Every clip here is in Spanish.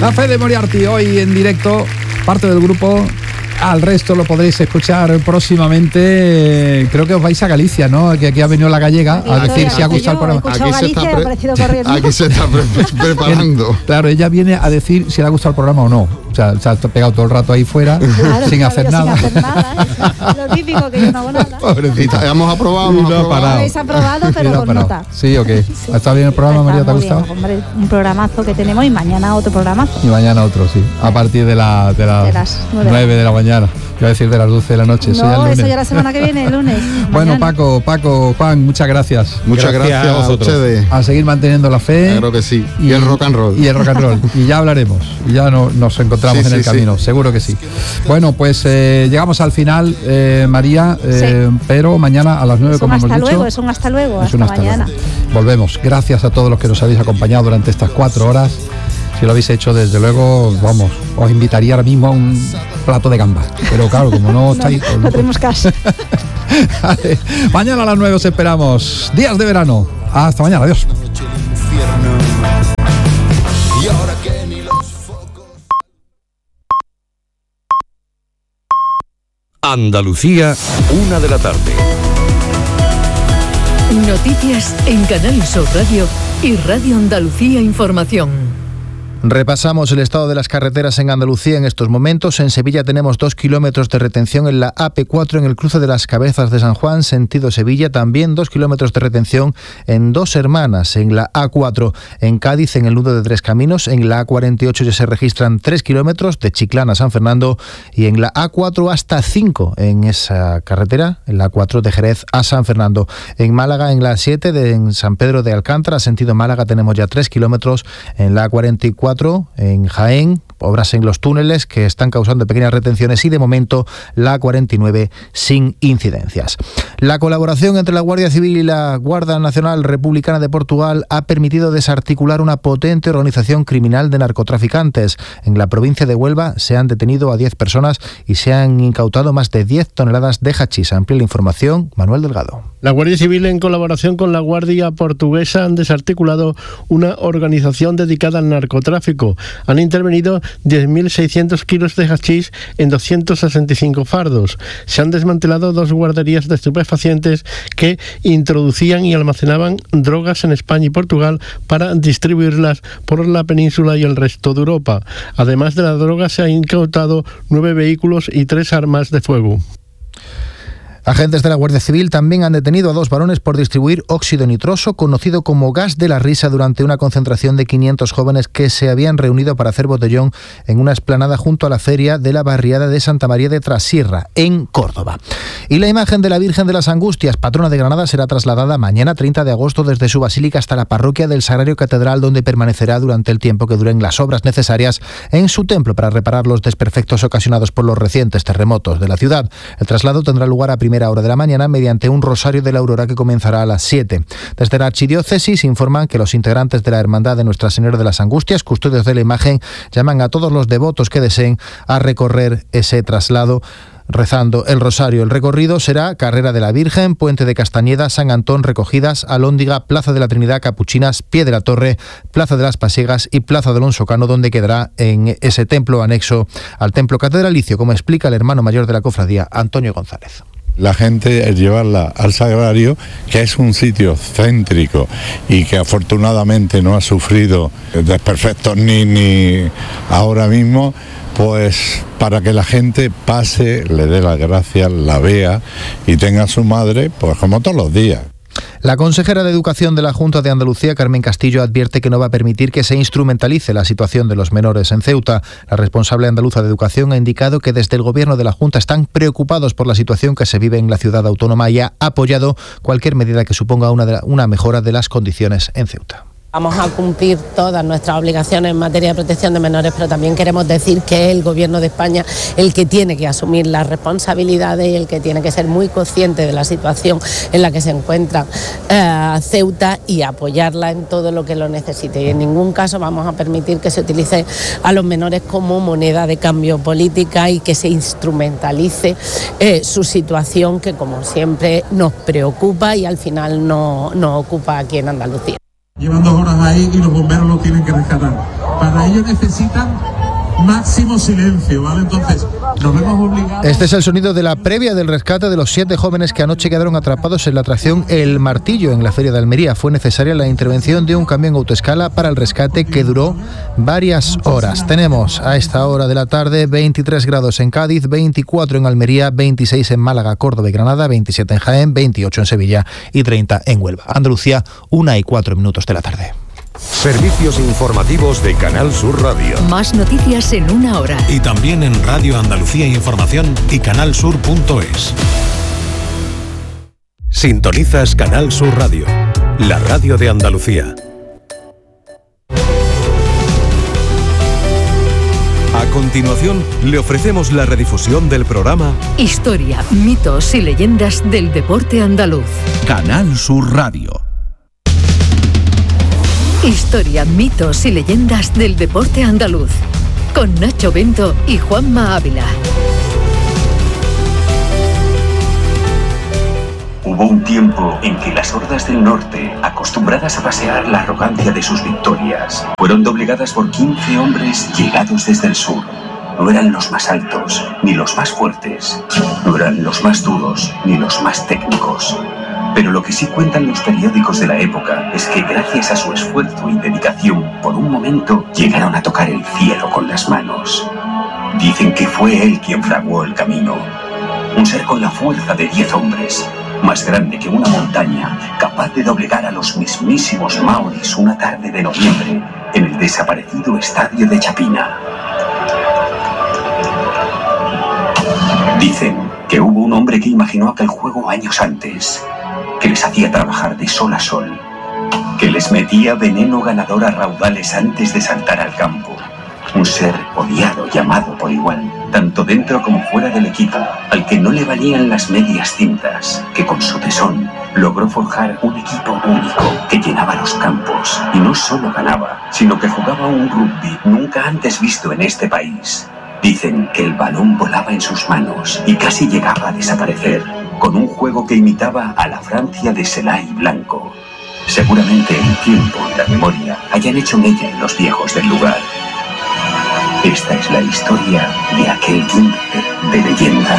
La Fe de Moriarty hoy en directo, parte del grupo. Al resto lo podréis escuchar próximamente. Creo que os vais a Galicia, ¿no? Que aquí ha venido la gallega a decir si ha gustado el programa. Aquí se está preparando. Claro, ella viene a decir si le ha gustado el programa o no. O sea, se ha pegado todo el rato ahí fuera, claro, sin hacer nada. Sin hacer nada. Lo típico que yo no hago nada. Pobrecita. Hemos aprobado. Habéis aprobado, pero con nota. ¿Sí o qué? Sí. ¿Está bien el programa, María? ¿Te ha gustado? Bien, hombre, un programazo que tenemos y mañana otro programazo. Y mañana otro, sí. A partir de las 9 de la mañana. Iba a decir de las 12 de la noche. No, eso ya la semana que viene, el lunes. Bueno, Paco, Juan, muchas gracias. Muchas gracias a ustedes. A seguir manteniendo la fe. Claro que sí. Y el rock and roll. Y el rock and roll. Y ya hablaremos. Y ya nos encontramos en el camino. Seguro que sí. Bueno, pues llegamos al final, María, pero mañana a las 9, como hemos dicho. Es un hasta luego, hasta mañana. Volvemos. Gracias a todos los que nos habéis acompañado durante estas 4 horas. Si lo habéis hecho, desde luego, vamos, os invitaría ahora mismo a un plato de gambas. Pero claro, como no estáis... No tenemos caso. Vale. Mañana a las 9 os esperamos. Días de verano. Hasta mañana, adiós. Andalucía, 1 de la tarde. Noticias en Canal Sur Radio y Radio Andalucía Información. Repasamos el estado de las carreteras en Andalucía en estos momentos. En Sevilla tenemos 2 kilómetros de retención en la AP4 en el cruce de las Cabezas de San Juan, sentido Sevilla. También 2 kilómetros de retención en Dos Hermanas, en la A4. En Cádiz, en el nudo de Tres Caminos, en la A48 ya se registran 3 kilómetros de Chiclana a San Fernando y en la A4 hasta 5 en esa carretera, en la A4 de Jerez a San Fernando. En Málaga, en la A7 en San Pedro de Alcántara, sentido Málaga, tenemos ya 3 kilómetros. En la A44 en Jaén, obras en los túneles que están causando pequeñas retenciones y de momento la A49 sin incidencias. La colaboración entre la Guardia Civil y la Guardia Nacional Republicana de Portugal ha permitido desarticular una potente organización criminal de narcotraficantes. En la provincia de Huelva se han detenido a 10 personas y se han incautado más de 10 toneladas de hachís. Amplía la información Manuel Delgado. La Guardia Civil, en colaboración con la Guardia Portuguesa, han desarticulado una organización dedicada al narcotráfico. Han intervenido 10.600 kilos de hachís en 265 fardos. Se han desmantelado 2 guarderías de estupefacientes que introducían y almacenaban drogas en España y Portugal para distribuirlas por la península y el resto de Europa. Además de la droga, se han incautado 9 vehículos y 3 armas de fuego. Agentes de la Guardia Civil también han detenido a 2 varones por distribuir óxido nitroso, conocido como gas de la risa, durante una concentración de 500 jóvenes que se habían reunido para hacer botellón en una explanada junto a la feria de la barriada de Santa María de Trasierra, en Córdoba. Y la imagen de la Virgen de las Angustias, patrona de Granada, será trasladada mañana 30 de agosto desde su basílica hasta la parroquia del Sagrario Catedral, donde permanecerá durante el tiempo que duren las obras necesarias en su templo para reparar los desperfectos ocasionados por los recientes terremotos de la ciudad. El traslado tendrá lugar a primera hora de la mañana mediante un rosario de la aurora que comenzará a las 7. Desde la archidiócesis informan que los integrantes de la Hermandad de Nuestra Señora de las Angustias, custodios de la imagen, llaman a todos los devotos que deseen a recorrer ese traslado rezando el rosario. El recorrido será Carrera de la Virgen, Puente de Castañeda, San Antón, Recogidas, Alhóndiga, Plaza de la Trinidad, Capuchinas, Pie de la Torre, Plaza de las Pasiegas y Plaza de Alonso Cano, donde quedará en ese templo anexo al templo catedralicio, como explica el hermano mayor de la cofradía, Antonio González. La gente es llevarla al Sagrario, que es un sitio céntrico y que afortunadamente no ha sufrido desperfectos ni ahora mismo, pues para que la gente pase, le dé las gracias, la vea y tenga a su madre pues como todos los días. La consejera de Educación de la Junta de Andalucía, Carmen Castillo, advierte que no va a permitir que se instrumentalice la situación de los menores en Ceuta. La responsable andaluza de Educación ha indicado que desde el Gobierno de la Junta están preocupados por la situación que se vive en la ciudad autónoma y ha apoyado cualquier medida que suponga una mejora de las condiciones en Ceuta. Vamos a cumplir todas nuestras obligaciones en materia de protección de menores, pero también queremos decir que es el Gobierno de España el que tiene que asumir las responsabilidades y el que tiene que ser muy consciente de la situación en la que se encuentra Ceuta y apoyarla en todo lo que lo necesite. Y en ningún caso vamos a permitir que se utilice a los menores como moneda de cambio política y que se instrumentalice su situación, que como siempre nos preocupa y al final nos ocupa aquí en Andalucía. Llevan 2 horas ahí y los bomberos lo tienen que rescatar. Para ello necesitan máximo silencio, ¿vale? Entonces, nos vemos obligados... Este es el sonido de la previa del rescate de los 7 jóvenes que anoche quedaron atrapados en la atracción El Martillo en la Feria de Almería. Fue necesaria la intervención de un camión autoescala para el rescate que duró varias horas. Tenemos a esta hora de la tarde 23 grados en Cádiz, 24 en Almería, 26 en Málaga, Córdoba y Granada, 27 en Jaén, 28 en Sevilla y 30 en Huelva. Andalucía, 1:04 de la tarde. Servicios informativos de Canal Sur Radio. Más noticias en una hora. Y también en Radio Andalucía Información y canalsur.es. Sintonizas Canal Sur Radio, la radio de Andalucía. A continuación, le ofrecemos la redifusión del programa Historia, mitos y leyendas del deporte andaluz. Canal Sur Radio. Historia, mitos y leyendas del deporte andaluz. Con Nacho Bento y Juanma Ávila. Hubo un tiempo en que las hordas del norte, acostumbradas a pasear la arrogancia de sus victorias, fueron doblegadas por 15 hombres llegados desde el sur. No eran los más altos, ni los más fuertes. No eran los más duros, ni los más técnicos. Pero lo que sí cuentan los periódicos de la época es que gracias a su esfuerzo y dedicación, por un momento llegaron a tocar el cielo con las manos. Dicen que fue él quien fraguó el camino. Un ser con la fuerza de 10 hombres, más grande que una montaña, capaz de doblegar a los mismísimos maoris una tarde de noviembre en el desaparecido estadio de Chapina. Dicen que hubo un hombre que imaginó aquel juego años antes, que les hacía trabajar de sol a sol, que les metía veneno ganador a raudales antes de saltar al campo. Un ser odiado y amado por igual, tanto dentro como fuera del equipo, al que no le valían las medias tintas, que con su tesón logró forjar un equipo único que llenaba los campos y no solo ganaba, sino que jugaba un rugby nunca antes visto en este país. Dicen que el balón volaba en sus manos y casi llegaba a desaparecer, con un juego que imitaba a la Francia de Celay Blanco. Seguramente el tiempo y la memoria hayan hecho mella en los viejos del lugar. Esta es la historia de aquel 15 de leyenda.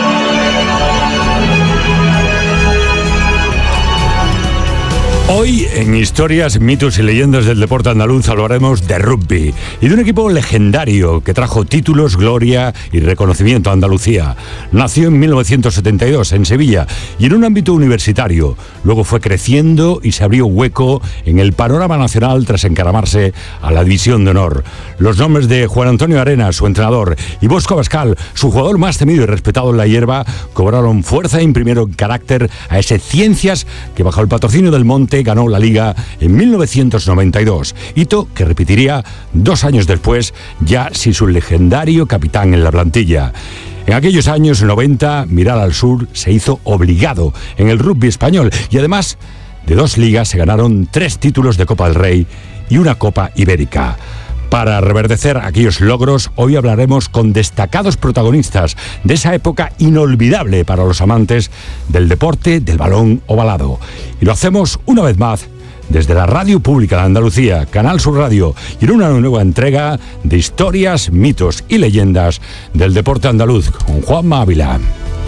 Hoy en Historias, mitos y leyendas del deporte andaluz hablaremos de rugby y de un equipo legendario que trajo títulos, gloria y reconocimiento a Andalucía. Nació en 1972 en Sevilla y en un ámbito universitario. Luego fue creciendo y se abrió hueco en el panorama nacional tras encaramarse a la División de Honor. Los nombres de Juan Antonio Arenas, su entrenador, y Bosco Abascal, su jugador más temido y respetado en la hierba, cobraron fuerza e imprimieron carácter a ese Ciencias que bajo el patrocinio del Monte ganó la Liga en 1992, hito que repetiría 2 años después, ya sin su legendario capitán en la plantilla. En aquellos años 90, mirar al sur se hizo obligado en el rugby español y además de 2 ligas se ganaron 3 títulos de Copa del Rey y una Copa Ibérica. Para reverdecer aquellos logros, hoy hablaremos con destacados protagonistas de esa época inolvidable para los amantes del deporte del balón ovalado. Y lo hacemos una vez más desde la Radio Pública de Andalucía, Canal Sur Radio, y en una nueva entrega de historias, mitos y leyendas del deporte andaluz, con Juanma Ávila.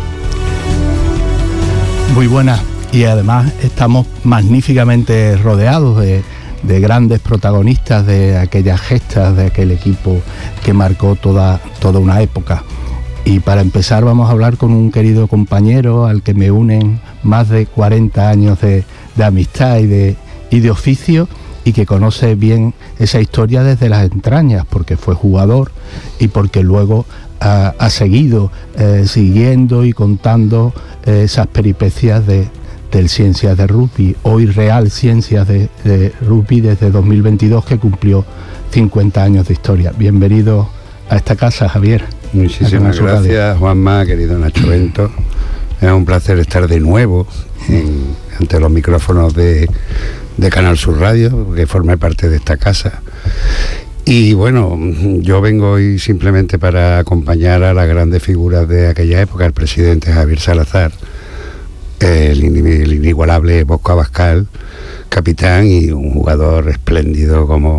Muy buenas, y además estamos magníficamente rodeados de grandes protagonistas de aquellas gestas, de aquel equipo que marcó toda una época. Y para empezar vamos a hablar con un querido compañero al que me unen más de 40 años de amistad y de oficio, y que conoce bien esa historia desde las entrañas, porque fue jugador y porque luego ha seguido siguiendo y contando esas peripecias del Ciencias de Rugby, hoy Real Ciencias de Rugby, desde 2022, que cumplió 50 años de historia. Bienvenido a esta casa, Javier. Muchísimas gracias, Juanma, querido Nacho Bento. Es un placer estar de nuevo ante los micrófonos de Canal Sur Radio, que forme parte de esta casa. Y bueno, yo vengo hoy simplemente para acompañar a las grandes figuras de aquella época, el presidente Javier Salazar, el inigualable Bosco Abascal, capitán, y un jugador espléndido como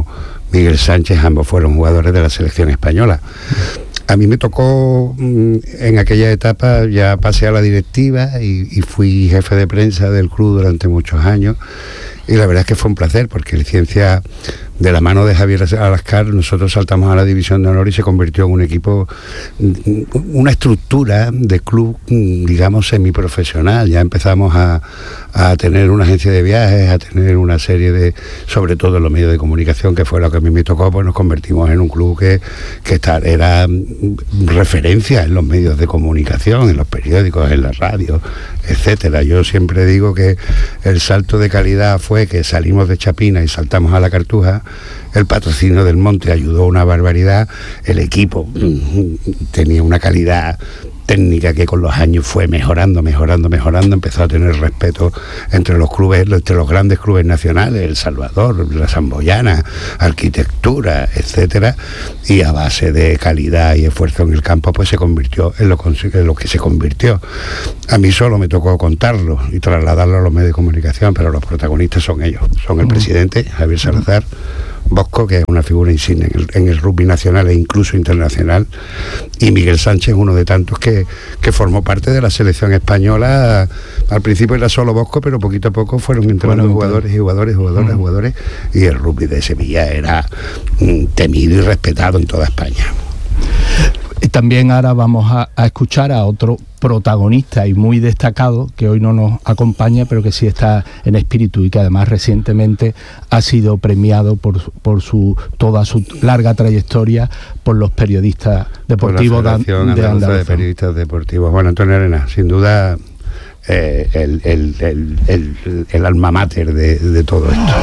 Miguel Sánchez, ambos fueron jugadores de la selección española. A mí me tocó en aquella etapa, ya pasé a la directiva y fui jefe de prensa del club durante muchos años, y la verdad es que fue un placer, porque el Ciencia, de la mano de Javier Alascar, nosotros saltamos a la división de honor y se convirtió en un equipo, una estructura de club, digamos, semiprofesional. Ya empezamos a tener una agencia de viajes, a tener una serie de, sobre todo en los medios de comunicación, que fue lo que a mí me tocó, pues nos convertimos en un club que era referencia en los medios de comunicación, en los periódicos, en la radio, etcétera. Yo siempre digo que el salto de calidad fue que salimos de Chapina y saltamos a la Cartuja. El patrocinio del Monte ayudó una barbaridad. El equipo tenía una calidad técnica que con los años fue mejorando, empezó a tener respeto entre los clubes, entre los grandes clubes nacionales, El Salvador, la Samboyana, Arquitectura, etcétera, y a base de calidad y esfuerzo en el campo, pues se convirtió en lo que se convirtió. A mí solo me tocó contarlo y trasladarlo a los medios de comunicación, pero los protagonistas son ellos, son el presidente, Javier Salazar, Bosco, que es una figura insignia en el rugby nacional e incluso internacional, y Miguel Sánchez, uno de tantos que formó parte de la selección española. Al principio era solo Bosco, pero poquito a poco fueron entrando jugadores, y el rugby de Sevilla era temido y respetado en toda España. Y también ahora vamos a escuchar a otro protagonista y muy destacado, que hoy no nos acompaña, pero que sí está en espíritu y que además recientemente ha sido premiado por toda su larga trayectoria por los periodistas deportivos de Andalucía. De periodistas deportivos. Juan Antonio Arenas, sin duda el alma mater de todo esto.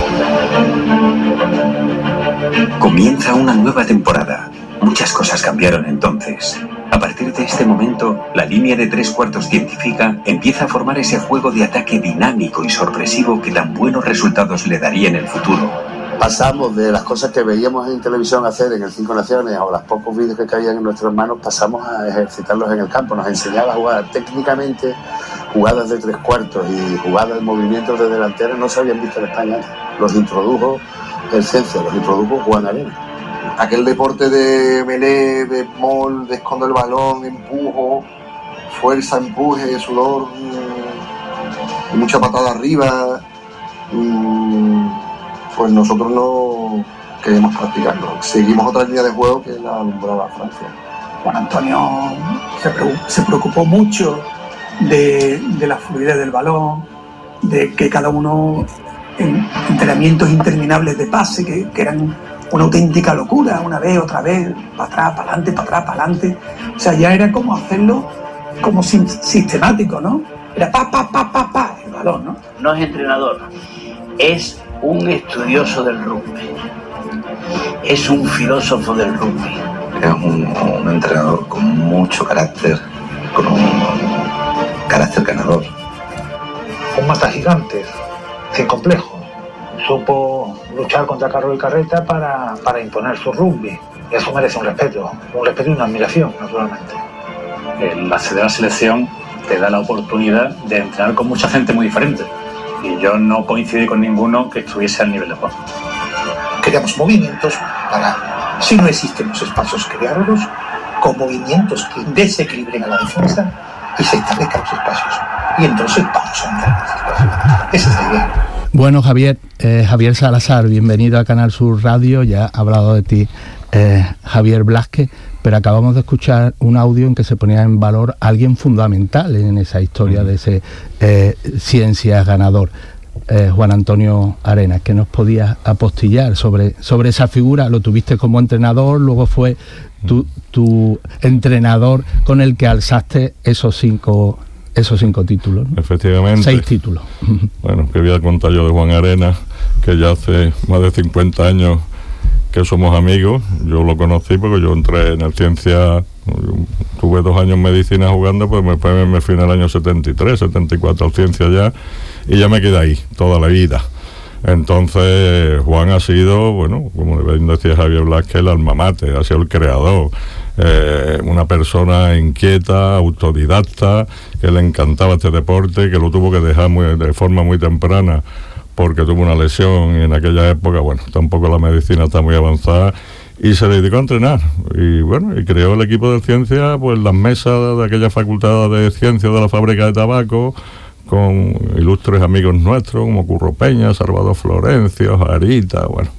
Comienza una nueva temporada. Muchas cosas cambiaron entonces. A partir de este momento, la línea de 3/4 científica empieza a formar ese juego de ataque dinámico y sorpresivo que tan buenos resultados le daría en el futuro. Pasamos de las cosas que veíamos en televisión hacer en el Cinco Naciones o los pocos vídeos que caían en nuestras manos, pasamos a ejercitarlos en el campo. Nos enseñaba a jugar técnicamente jugadas de 3/4 y jugadas de movimientos de delantera no se habían visto en España. Los introdujo el Ciencia, los introdujo Juan Arenas. Aquel deporte de melee, de mol, de escondo el balón, empujo, fuerza, empuje, sudor, mucha patada arriba, pues nosotros no queremos practicarlo. Seguimos otra línea de juego que la alumbraba Francia. Juan Antonio se preocupó mucho de la fluidez del balón, de que cada uno en entrenamientos interminables de pase, que eran una auténtica locura, una vez, otra vez, para atrás, para adelante, para atrás, para adelante. O sea, ya era como hacerlo como sistemático, ¿no? Era pa, el balón, ¿no? No es entrenador, es un estudioso del rugby, es un filósofo del rugby. Es un entrenador con mucho carácter, con un carácter ganador. Un matagigantes, sin complejo. Supo luchar contra Carlos y Carreta para imponer su rugby. Y eso merece un respeto y una admiración, naturalmente. El acceder a la selección te da la oportunidad de entrenar con mucha gente muy diferente. Y yo no coincidí con ninguno que estuviese al nivel de Juan. Creamos movimientos para, si no existen los espacios, crearlos con movimientos que desequilibren a la defensa y se establezcan los espacios. Y entonces vamos a entrar en los espacios. Esa es la idea. Bueno, Javier Salazar, bienvenido a Canal Sur Radio. Ya ha hablado de ti Javier Blasque, pero acabamos de escuchar un audio en que se ponía en valor a alguien fundamental en esa historia de ese Ciencias ganador, Juan Antonio Arenas. ¿Qué nos podías apostillar sobre esa figura? Lo tuviste como entrenador, luego fue tu entrenador con el que alzaste esos cinco títulos, ¿no? Efectivamente. 6 títulos. Bueno, que voy a contar yo de Juan Arenas, que ya hace más de 50 años que somos amigos. Yo lo conocí porque yo entré en el Ciencia, tuve 2 años en medicina jugando, pues me fui en el año 73, 74 al Ciencia ya, y ya me quedé ahí toda la vida. Entonces Juan ha sido, bueno, como bien decía Javier Blasque, el alma mater, ha sido el creador, una persona inquieta, autodidacta, que le encantaba este deporte, que lo tuvo que dejar de forma muy temprana porque tuvo una lesión y en aquella época, bueno, tampoco la medicina está muy avanzada, y se dedicó a entrenar. Y bueno, y creó el equipo de ciencia, pues las mesas de aquella facultad de ciencias de la fábrica de tabaco, con ilustres amigos nuestros como Curro Peña, Salvador Florencio, Jarita, bueno.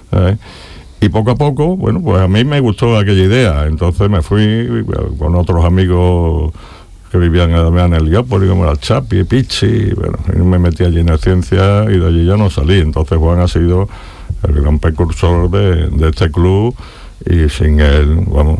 Y poco a poco, bueno, pues a mí me gustó aquella idea, entonces me fui con otros amigos que vivían además en Heliópolis, como el Chapi, Pichi, y bueno, y me metí allí en la ciencia y de allí ya no salí. Entonces Juan ha sido el gran precursor de este club, y sin él, bueno,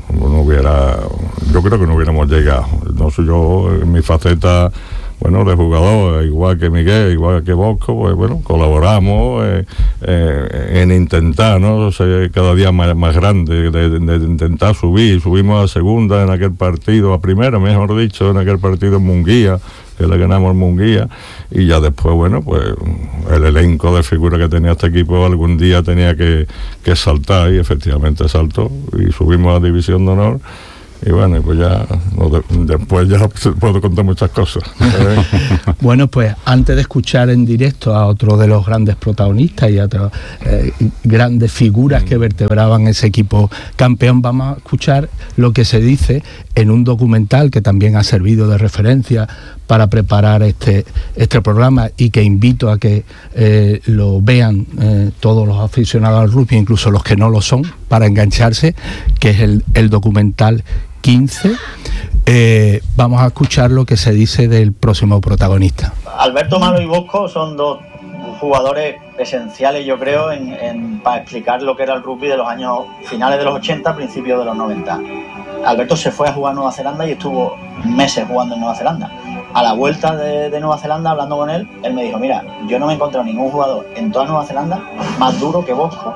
yo creo que no hubiéramos llegado. No soy yo en mi faceta, bueno, de jugador, igual que Miguel, igual que Bosco, pues bueno, colaboramos en intentar, ¿no? Ser cada día más grande, de intentar subimos a segunda en aquel partido, a primera, mejor dicho, en aquel partido en Munguía, que le ganamos al Munguía, y ya después, bueno, pues el elenco de figuras que tenía este equipo algún día tenía que saltar, y efectivamente saltó, y subimos a División de Honor. Y bueno, pues ya después ya puedo contar muchas cosas. Bueno, pues antes de escuchar en directo a otro de los grandes protagonistas y a otras grandes figuras que vertebraban ese equipo campeón, vamos a escuchar lo que se dice en un documental que también ha servido de referencia para preparar este programa, y que invito a que lo vean todos los aficionados al rugby, incluso los que no lo son, para engancharse, que es el documental 15. Vamos a escuchar lo que se dice del próximo protagonista. Alberto Malo y Bosco son dos jugadores esenciales, yo creo, para explicar lo que era el rugby de los años finales de los 80, principios de los 90. Alberto se fue a jugar a Nueva Zelanda y estuvo meses jugando en Nueva Zelanda. A la vuelta de Nueva Zelanda, hablando con él me dijo: mira, yo no me he encontrado ningún jugador en toda Nueva Zelanda más duro que Bosco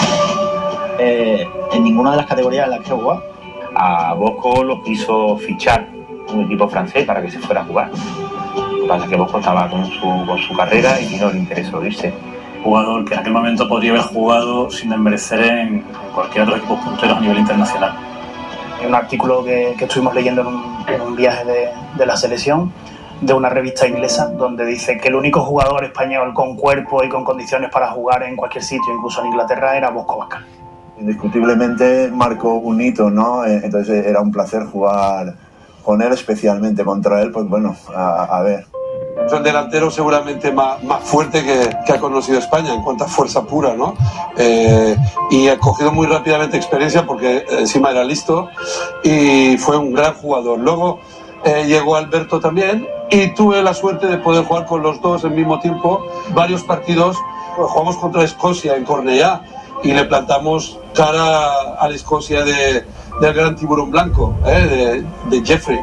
en ninguna de las categorías en las que he jugado. A Bosco lo quiso fichar un equipo francés para que se fuera a jugar. Lo que pasa es que Bosco estaba con su carrera y no le interesó irse. Jugador que en aquel momento podría haber jugado sin desmerecer en cualquier otro equipo puntero a nivel internacional. Hay un artículo que estuvimos leyendo en un viaje de la selección, de una revista inglesa, donde dice que el único jugador español con cuerpo y con condiciones para jugar en cualquier sitio, incluso en Inglaterra, era Bosco Abascal. Indiscutiblemente marcó un hito, ¿no? Entonces era un placer jugar con él, especialmente contra él, pues bueno, a ver. Es el delantero seguramente más fuerte que ha conocido España en cuanto a fuerza pura, ¿no? Y ha cogido muy rápidamente experiencia porque encima era listo y fue un gran jugador. Luego llegó Alberto también y tuve la suerte de poder jugar con los dos al mismo tiempo. Varios partidos, jugamos contra Escocia en Cornellà y le plantamos cara a la Escocia del gran tiburón blanco, de Jeffrey.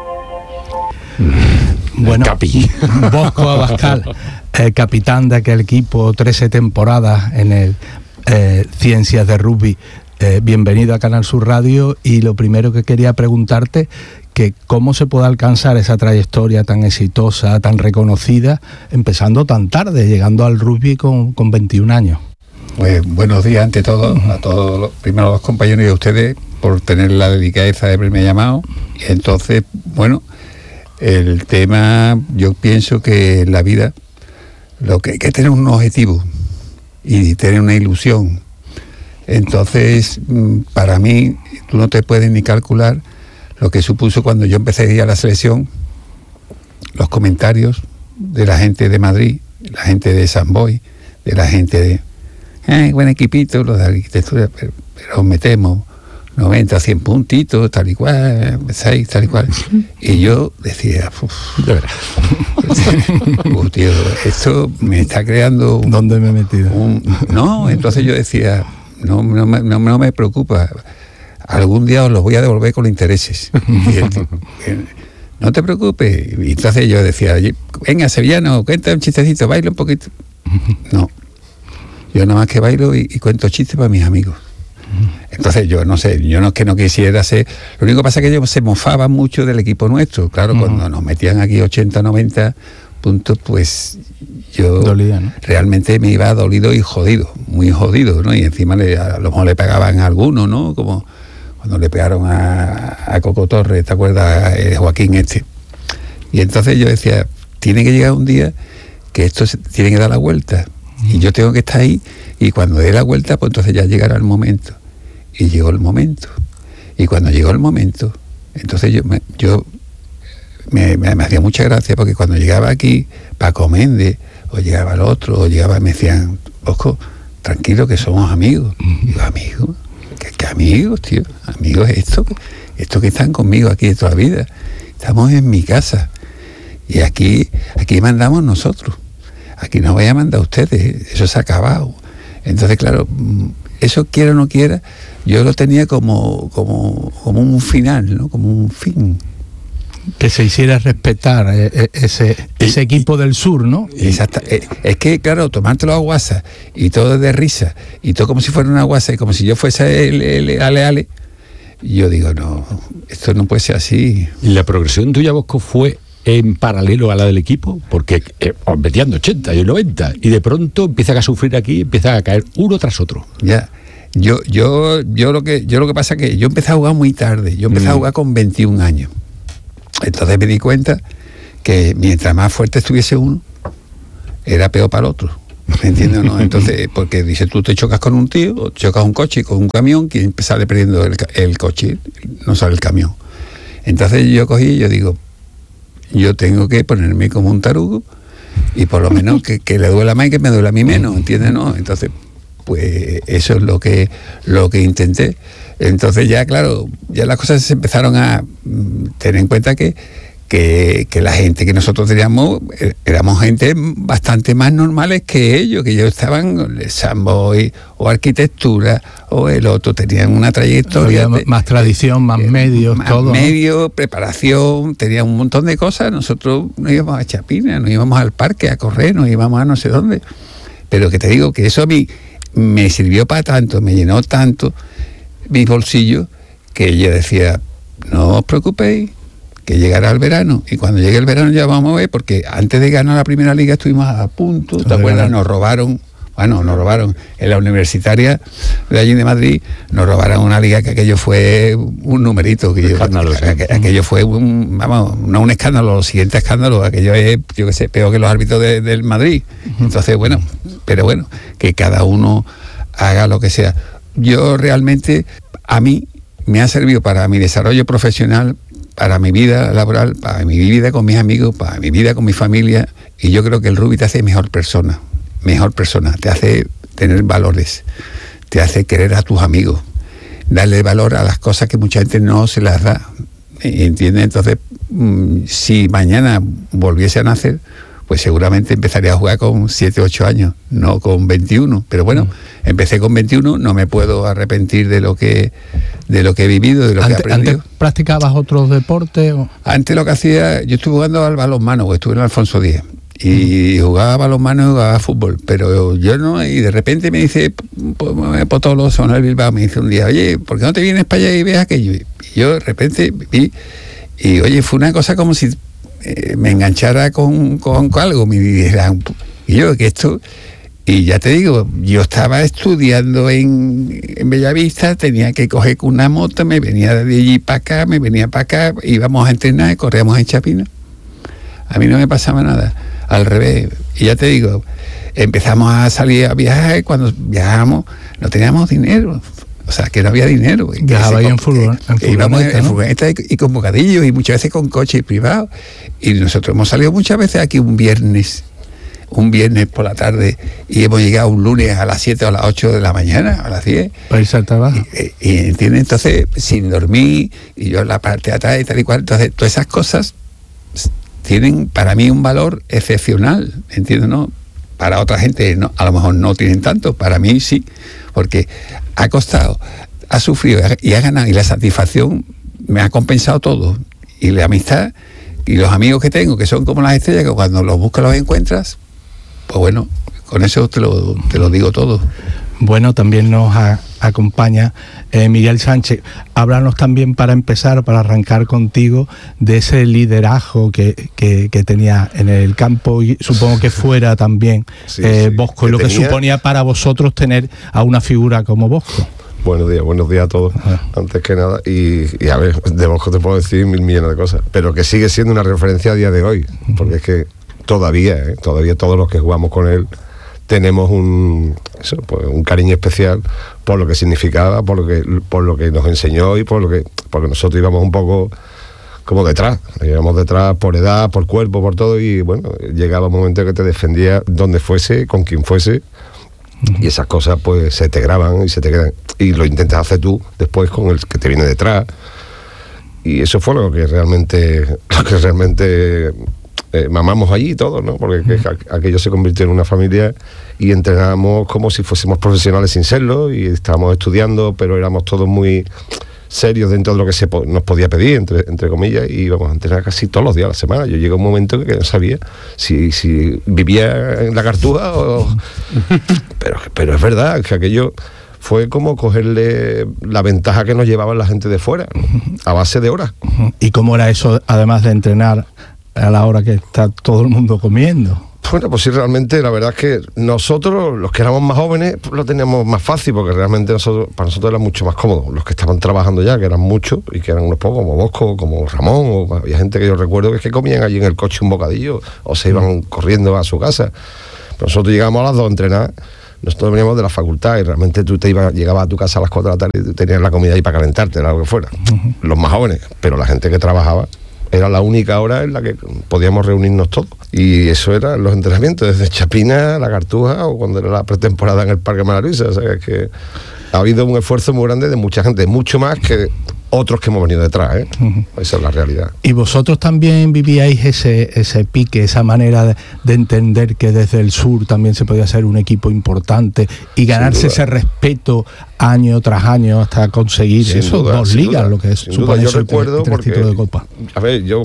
Bueno, Bosco Abascal, capitán de aquel equipo, 13 temporadas en el Ciencias de Rugby. Bienvenido a Canal Sur Radio, y lo primero que quería preguntarte, que cómo se puede alcanzar esa trayectoria tan exitosa, tan reconocida, empezando tan tarde, llegando al rugby con 21 años. Pues buenos días ante todo, a todos, primero a los compañeros y a ustedes por tener la delicadeza de haberme llamado. Y entonces, bueno, el tema, yo pienso que en la vida lo que hay que tener un objetivo y tener una ilusión. Entonces, para mí, tú no te puedes ni calcular lo que supuso cuando yo empecé a ir a la selección, los comentarios de la gente de Madrid, la gente de San Boy, de la gente de buen equipito, los de arquitectura, pero metemos 90, 100 puntitos, tal y cual, 6, tal y cual. Y yo decía, tío, esto me está creando... ¿Dónde me he metido? No, entonces yo decía, no me preocupa, algún día os los voy a devolver con intereses. No te preocupes. Y entonces yo decía, venga, sevillano, cuenta un chistecito, baila un poquito. No, yo nada más que bailo y cuento chistes para mis amigos. Entonces yo no sé, yo no es que no quisiera ser, lo único que pasa es que ellos se mofaban mucho del equipo nuestro, claro, cuando nos metían aquí 80, 90 puntos, pues yo dolía, ¿no? Realmente me iba dolido y jodido, muy jodido, ¿no? Y encima a lo mejor le pegaban a algunos, ¿no? Como cuando le pegaron a Coco Torres, ¿te acuerdas? Joaquín este. Y entonces yo decía, tiene que llegar un día que esto tiene que dar la vuelta. y yo tengo que estar ahí, y cuando dé la vuelta, pues entonces ya llegará el momento. Y llegó el momento. Y cuando llegó el momento, entonces me hacía mucha gracia, porque cuando llegaba aquí Paco Méndez, o llegaba el otro, o llegaba, me decían, Bosco, tranquilo que somos amigos. Y yo, amigos, ¿qué amigos, tío? Amigos, esto que están conmigo aquí de toda la vida. Estamos en mi casa. Y aquí mandamos nosotros. Aquí no vaya a mandar ustedes, eso se ha acabado. Entonces, claro, eso quiera o no quiera, yo lo tenía como un final, ¿no? Como un fin. Que se hiciera respetar ese equipo del sur, ¿no? Exacto. Es que, claro, tomártelo a guasa y todo de risa y todo como si fuera una guasa y como si yo fuese el ale. Yo digo, no, esto no puede ser así. ¿Y la progresión tuya, Bosco, fue en paralelo a la del equipo? Porque metían 80 y 90 y de pronto empiezan a sufrir aquí, empiezan a caer uno tras otro. Ya. Yo lo que pasa es que yo empecé a jugar muy tarde. Yo empecé a jugar con 21 años. Entonces me di cuenta que mientras más fuerte estuviese uno, era peor para el otro. ¿Me entiendes o no? Entonces, porque dice, tú te chocas con un tío, o chocas un coche con un camión, quien sale perdiendo el coche, no sale el camión. Entonces yo cogí y yo digo, yo tengo que ponerme como un tarugo y por lo menos que le duela más y que me duela a mí menos, ¿entiendes? ¿No? Entonces, pues eso es lo que intenté. Entonces ya, claro, ya las cosas se empezaron a tener en cuenta que la gente que nosotros teníamos, éramos gente bastante más normales que ellos estaban en sambo o arquitectura, o el otro, tenían una trayectoria. Había más tradición, más medios, más todo. Medios, preparación, tenían un montón de cosas. Nosotros nos íbamos a Chapina, nos íbamos al parque a correr, nos íbamos a no sé dónde. Pero que te digo que eso a mí me sirvió para tanto, me llenó tanto mis bolsillos, que yo decía, no os preocupéis, que llegará el verano, y cuando llegue el verano ya vamos a ver, porque antes de ganar la primera liga estuvimos a punto, ¿te acuerdas? Nos robaron en la universitaria de allí de Madrid, nos robaron una liga que aquello fue un numerito, aquello fue no un escándalo, los siguientes escándalos, aquello es, yo qué sé, peor que los árbitros del Madrid. Entonces, pero que cada uno haga lo que sea. Yo realmente, a mí me ha servido para mi desarrollo profesional, para mi vida laboral, para mi vida con mis amigos, para mi vida con mi familia, y yo creo que el rugby te hace mejor persona, te hace tener valores, te hace querer a tus amigos, darle valor a las cosas que mucha gente no se las da, ¿entiendes? Entonces, si mañana volviese a nacer, pues seguramente empezaría a jugar con 7, 8 años, no con 21. Pero bueno, empecé con 21, no me puedo arrepentir de lo que he vivido, de lo que he aprendido. ¿Antes practicabas otros deportes? Antes lo que hacía, yo estuve jugando al balonmano, porque estuve en Alfonso X, y jugaba balonmano y jugaba fútbol, pero yo no, y de repente me dice, Potolo, Sonal Bilbao, me dice un día, oye, ¿por qué no te vienes para allá y ves aquello? Y yo de repente vi, y oye, fue una cosa como si me enganchara con algo, me dijeran, y yo que esto, y ya te digo, yo estaba estudiando en Bellavista, tenía que coger con una moto, me venía de allí para acá, me venía para acá, íbamos a entrenar, corríamos en Chapina, a mí no me pasaba nada, al revés, y ya te digo, empezamos a salir a viajar, y cuando viajamos no teníamos dinero. O sea, que no había dinero. Viajaba ahí en furgoneta. Íbamos en furgoneta y con bocadillos, y muchas veces con coches privados. Y nosotros hemos salido muchas veces aquí un viernes por la tarde, y hemos llegado un lunes a las 7 o a las 8 de la mañana, a las 10. Para irse al trabajo. Y ¿entiendes? Entonces, sin dormir, y yo en la parte de atrás y tal y cual. Entonces, todas esas cosas tienen para mí un valor excepcional, ¿entiendes? ¿No? Para otra gente no, a lo mejor no tienen tanto, para mí sí, porque ha costado, ha sufrido y ha ganado, y la satisfacción me ha compensado todo, y la amistad y los amigos que tengo, que son como las estrellas, que cuando los buscas los encuentras, pues bueno, con eso te lo digo todo. Bueno, también nos acompaña Miguel Sánchez. Háblanos también, para empezar, para arrancar contigo, de ese liderazgo que tenía en el campo, y supongo que fuera también Bosco, y lo que suponía para vosotros tener a una figura como Bosco. Buenos días a todos, antes que nada, y a ver, de Bosco te puedo decir 1000 millones de cosas, pero que sigue siendo una referencia a día de hoy, porque es que todavía todos los que jugamos con él tenemos un cariño especial por lo que significaba, por lo que nos enseñó y porque nosotros íbamos un poco como detrás, íbamos detrás por edad, por cuerpo, por todo, y bueno, llegaba un momento que te defendía donde fuese, con quien fuese, y esas cosas pues se te graban y se te quedan, y lo intentas hacer tú después con el que te viene detrás, y eso fue lo que realmente mamamos allí todos, ¿no? Porque aquello se convirtió en una familia y entrenábamos como si fuésemos profesionales sin serlo, y estábamos estudiando, pero éramos todos muy serios dentro de lo que nos podía pedir, entre comillas, y íbamos a entrenar casi todos los días a la semana. Yo llegué a un momento que no sabía si vivía en la Cartuja o... pero es verdad que aquello fue como cogerle la ventaja que nos llevaba la gente de fuera, a base de horas. ¿Y cómo era eso, además de entrenar a la hora que está todo el mundo comiendo? Bueno, pues sí, realmente la verdad es que nosotros, los que éramos más jóvenes, pues lo teníamos más fácil, porque realmente para nosotros era mucho más cómodo. Los que estaban trabajando ya, que eran muchos, y que eran unos pocos, como Bosco, como Ramón, había gente que yo recuerdo que comían allí en el coche un bocadillo, o se iban corriendo a su casa. Pero nosotros llegábamos a las 2 a entrenar, nosotros veníamos de la facultad, y realmente tú llegabas a tu casa a las 4 de la tarde y tú tenías la comida ahí para calentarte, era lo que fuera. Los más jóvenes, pero la gente que trabajaba, era la única hora en la que podíamos reunirnos todos. Y eso eran los entrenamientos, desde Chapina, la Cartuja, o cuando era la pretemporada en el Parque Malarisa. O sea, es que ha habido un esfuerzo muy grande de mucha gente, mucho más que otros que hemos venido detrás, ¿eh? Esa es la realidad. ¿Y vosotros también vivíais ese pique, esa manera de entender que desde el sur también se podía ser un equipo importante y ganarse ese respeto año tras año hasta conseguir eso, 2 ligas, lo que es supone yo recuerdo porque títulos de Copa? A ver, yo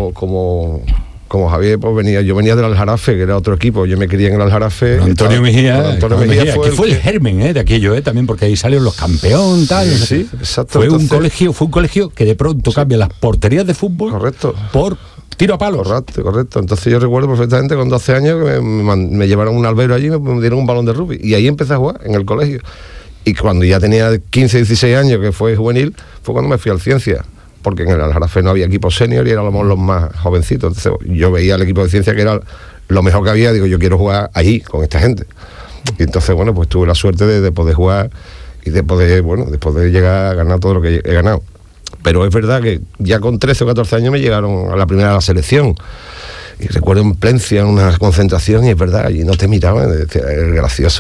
como Javier, pues yo venía del Aljarafe, que era otro equipo, yo me crié en el Aljarafe. Antonio Mejía fue el germen de aquello, también, porque ahí salieron los campeones, tal. Sí, exacto. Fue un colegio que de pronto cambia las porterías de fútbol por tiro a palos. Correcto. Entonces yo recuerdo perfectamente con 12 años que me llevaron un albero allí y me dieron un balón de rugby, y ahí empecé a jugar en el colegio. Y cuando ya tenía 15, 16 años, que fue juvenil, fue cuando me fui al Ciencia, porque en el Aljarafe no había equipo senior y éramos los más jovencitos. Entonces yo veía el equipo de Ciencia que era lo mejor que había, digo, yo quiero jugar allí con esta gente. Y entonces, bueno, pues tuve la suerte de poder jugar y de poder llegar a ganar todo lo que he ganado. Pero es verdad que ya con 13 o 14 años me llegaron a la primera de la selección. Y recuerdo en Plencia, en una concentración, y es verdad, allí no te miraban, decía, el gracioso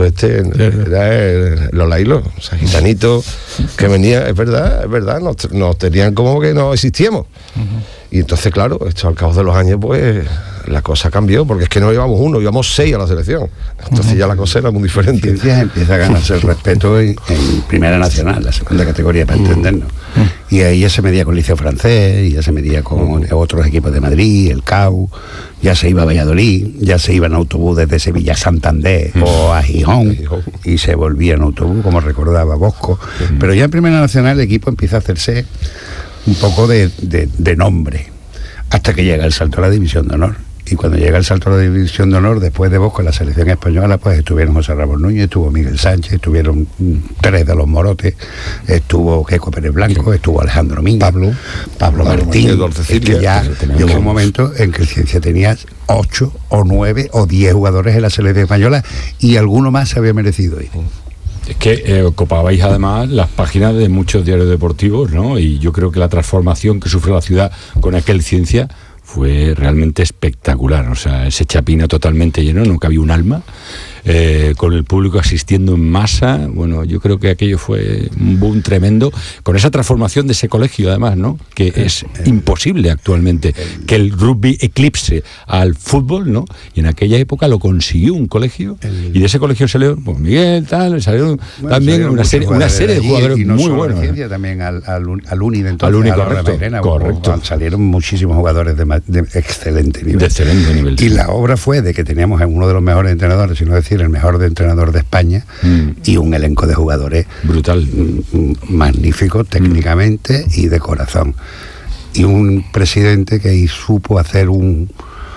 era los lailos, o sea, gitanito, que venía, es verdad, nos tenían como que no existíamos. Y entonces, claro, esto al cabo de los años, pues, la cosa cambió, porque es que no íbamos 1, íbamos 6 a la selección. Entonces ya la cosa era muy diferente. Ciencias empieza a ganarse el respeto en Primera Nacional, la segunda categoría, para entendernos. Y ahí ya se medía con Liceo Francés, y ya se medía con otros equipos de Madrid, el CAU, ya se iba a Valladolid, ya se iba en autobús desde Sevilla a Santander o a Gijón, y se volvía en autobús, como recordaba Bosco. Pero ya en Primera Nacional el equipo empieza a hacerse un poco de nombre, hasta que llega el salto a la División de Honor. Y cuando llega el salto a la División de Honor, después de Bosco en la selección española, pues estuvieron José Ramón Núñez, estuvo Miguel Sánchez, estuvieron 3 de los Morotes, estuvo Queco Pérez Blanco, estuvo Alejandro Minga, Pablo Martín. Es que ya llegó un momento en que el Ciencia tenía 8 o 9 o 10 jugadores en la selección española, y alguno más se había merecido ir. Es que ocupabais además las páginas de muchos diarios deportivos, ¿no? Y yo creo que la transformación que sufrió la ciudad con aquel Ciencia fue realmente espectacular. O sea, ese Chapina totalmente lleno, no cabía un alma, con el público asistiendo en masa. Bueno, yo creo que aquello fue un boom tremendo, con esa transformación de ese colegio además, ¿no? Que es imposible actualmente que el rugby eclipse al fútbol, ¿no? Y en aquella época lo consiguió un colegio, y de ese colegio salieron, pues Miguel, salieron también una serie de jugadores muy buenos. Ciencia, también al Uni de entonces, correcto. Salieron muchísimos jugadores de excelente nivel. De excelente nivel. Y la obra fue de que teníamos a uno de los mejores entrenadores, sino decir el mejor entrenador de España, y un elenco de jugadores brutal, magnífico técnicamente y de corazón, y un presidente que supo hacer un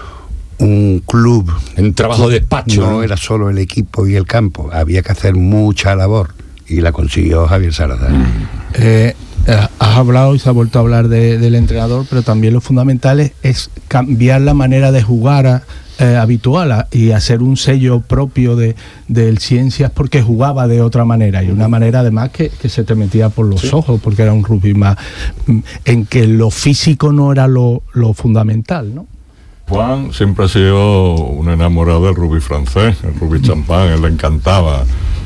club, un trabajo de despacho. No era solo el equipo y el campo, había que hacer mucha labor, y la consiguió Javier Salazar. Has hablado y se ha vuelto a hablar del entrenador, pero también lo fundamental es cambiar la manera de jugar habitual y hacer un sello propio del Ciencias, porque jugaba de otra manera, y una manera además que se te metía por los ojos, porque era un rugby más en que lo físico no era lo fundamental, ¿no? Juan siempre ha sido un enamorado del rugby francés, el rugby champán, él le encantaba.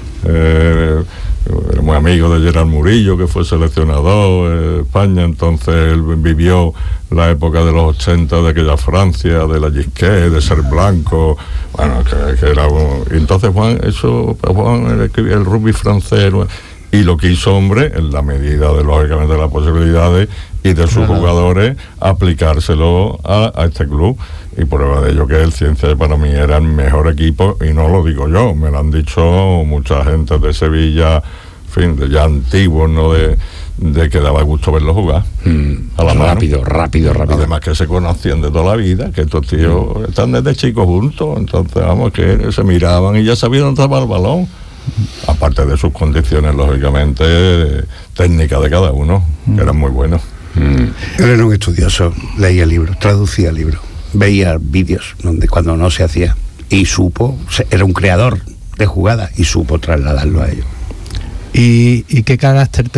Era muy amigo de Gerard Murillo, que fue seleccionador de España, entonces él vivió la época de los 80 de aquella Francia, de la Gisquet, de ser blanco, bueno, que era y entonces Juan escribía el rugby francés, y lo que hizo, hombre, en la medida de, lógicamente, de las posibilidades y de sus jugadores, aplicárselo a este club. Y prueba de ello que el Ciencias para mí era el mejor equipo, y no lo digo yo, me lo han dicho mucha gente de Sevilla, en fin, de ya antiguos, ¿no? De que daba gusto verlo jugar. A la rápido. Además que se conocían de toda la vida, que estos tíos están desde chicos juntos, entonces vamos, que se miraban y ya sabían dónde estaba el balón. Aparte de sus condiciones, lógicamente, técnicas de cada uno, que eran muy buenos. Él era un estudioso, leía libros, traducía libros, veía vídeos cuando no se hacía, y era un creador de jugadas y supo trasladarlo a ellos. ¿Y qué carácter